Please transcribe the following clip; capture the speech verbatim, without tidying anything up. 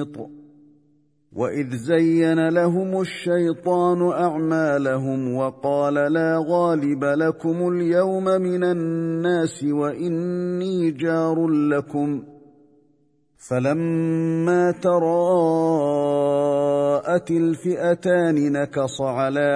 محيط. وإذ زين لهم الشيطان أعمالهم وقال لا غالب لكم اليوم من الناس وإني جار لكم، فلما تراءت الفئتان نكص على